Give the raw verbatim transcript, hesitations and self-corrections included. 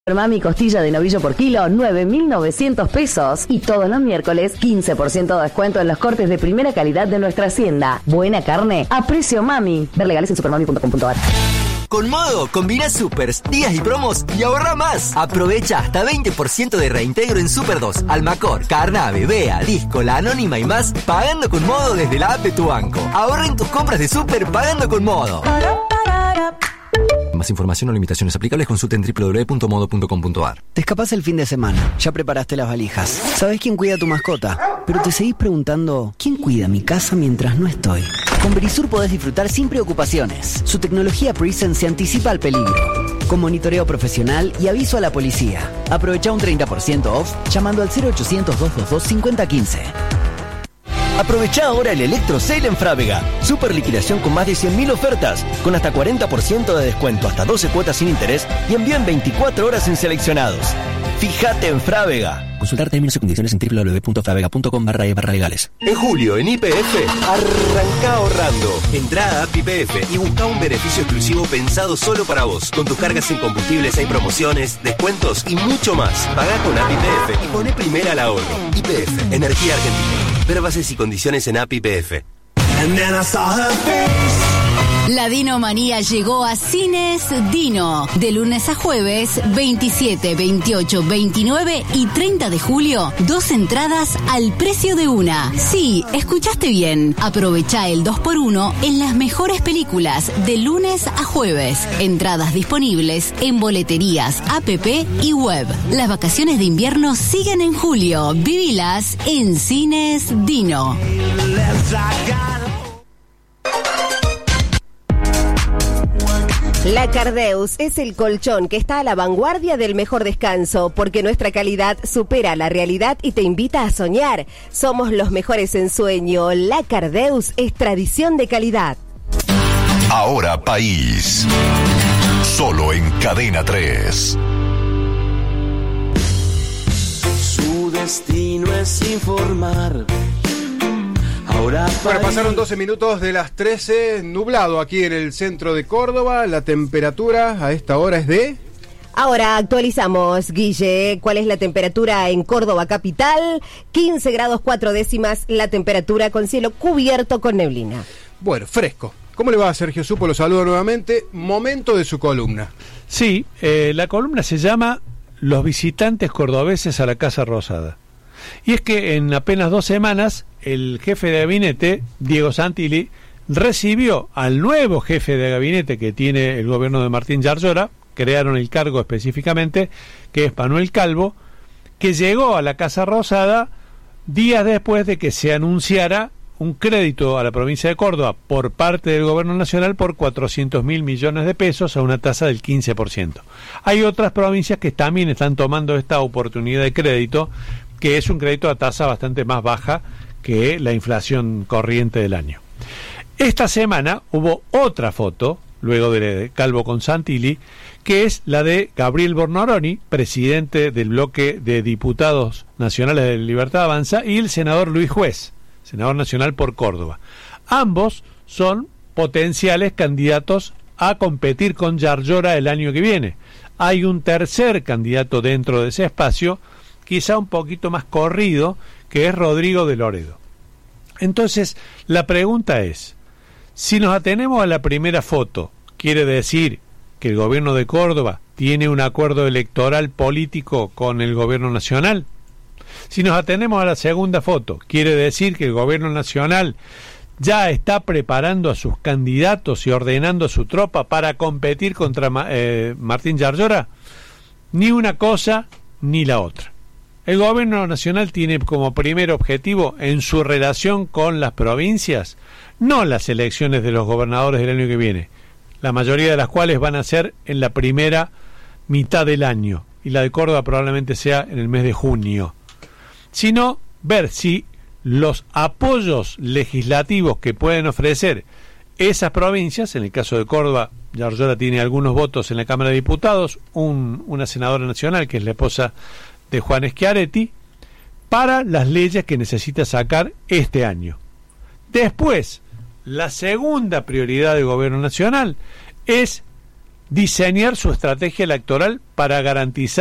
Mami costilla de novillo por kilo, nueve mil novecientos pesos. Y todos los miércoles, quince por ciento de descuento en los cortes de primera calidad de nuestra hacienda. Buena carne a precio mami. Ver legales en supermami punto com punto a r. Con Modo, combina supers, días y promos y ahorra más. Aprovecha hasta veinte por ciento de reintegro en Super dos, Almacor, Carnave, Bea, Disco, La Anónima y más, pagando con Modo desde la app de tu banco. Ahorra en tus compras de super pagando con Modo. Más información o limitaciones aplicables, consulta en doble u doble u doble u punto modo punto com punto a r. Te escapás el fin de semana, ya preparaste las valijas. ¿Sabés quién cuida a tu mascota? Pero te seguís preguntando, ¿quién cuida mi casa mientras no estoy? Con Verisur podés disfrutar sin preocupaciones. Su tecnología Presence se anticipa al peligro, con monitoreo profesional y aviso a la policía. Aprovecha un treinta por ciento off llamando al cero ochocientos, doscientos veintidós, cincuenta quince. Aprovecha ahora el Electro Sale en Frávega. Super liquidación con más de cien mil ofertas, con hasta cuarenta por ciento de descuento, hasta doce cuotas sin interés y envío en veinticuatro horas en seleccionados. Fíjate en Frávega. Consultar términos y condiciones en doble u doble u doble u punto fravega punto com barra e barra legales. En julio, en Y P F, arranca ahorrando. Entrá a App Y P F y busca un beneficio exclusivo pensado solo para vos. Con tus cargas en combustibles hay promociones, descuentos y mucho más. Pagá con App Y P F y poné primera al ahorro. Y P F, Energía Argentina. Ver bases y condiciones en App Y P F. La Dinomanía llegó a Cines Dino. De lunes a jueves, veintisiete, veintiocho, veintinueve y treinta de julio, dos entradas al precio de una. Sí, escuchaste bien. Aprovecha el dos por uno en las mejores películas de lunes a jueves. Entradas disponibles en boleterías, app y web. Las vacaciones de invierno siguen en julio. Vivilas en Cines Dino. La Cardeus es el colchón que está a la vanguardia del mejor descanso, porque nuestra calidad supera la realidad y te invita a soñar. Somos los mejores en sueño. La Cardeus es tradición de calidad. Ahora País. Solo en Cadena tres. Su destino es informar. Ahora bueno, pasaron doce minutos de las trece, nublado aquí en el centro de Córdoba. La temperatura a esta hora es de... Ahora actualizamos, Guille, ¿cuál es la temperatura en Córdoba capital? quince grados cuatro décimas la temperatura, con cielo cubierto con neblina. Bueno, fresco. ¿Cómo le va a Sergio Supo? Lo saludo nuevamente. Momento de su columna. Sí, eh, la columna se llama Los visitantes cordobeses a la Casa Rosada. Y es que en apenas dos semanas el jefe de gabinete, Diego Santilli, recibió al nuevo jefe de gabinete que tiene el gobierno de Martín Yarlora, crearon el cargo específicamente, que es Manuel Calvo, que llegó a la Casa Rosada días después de que se anunciara un crédito a la provincia de Córdoba por parte del gobierno nacional por cuatrocientos mil millones de pesos a una tasa del quince por ciento. Hay otras provincias que también están tomando esta oportunidad de crédito, que es un crédito a tasa bastante más baja que la inflación corriente del año. Esta semana hubo otra foto, luego de Calvo con Santilli, que es la de Gabriel Bornoroni, presidente del bloque de diputados nacionales de Libertad Avanza, y el senador Luis Juez, senador nacional por Córdoba. Ambos son potenciales candidatos a competir con Yarlora el año que viene. Hay un tercer candidato dentro de ese espacio, quizá un poquito más corrido, que es Rodrigo de Loredo. Entonces, la pregunta es, si nos atenemos a la primera foto, ¿quiere decir que el gobierno de Córdoba tiene un acuerdo electoral político con el gobierno nacional? Si nos atenemos a la segunda foto, ¿quiere decir que el gobierno nacional ya está preparando a sus candidatos y ordenando a su tropa para competir contra eh, Martín Yarlora? Ni una cosa ni la otra. El gobierno nacional tiene como primer objetivo en su relación con las provincias, no las elecciones de los gobernadores del año que viene, la mayoría de las cuales van a ser en la primera mitad del año, y la de Córdoba probablemente sea en el mes de junio, sino ver si los apoyos legislativos que pueden ofrecer esas provincias, en el caso de Córdoba, Yarlora tiene algunos votos en la Cámara de Diputados, un, una senadora nacional que es la esposa de Juan Schiaretti, para las leyes que necesita sacar este año. Después, la segunda prioridad del gobierno nacional es diseñar su estrategia electoral para garantizar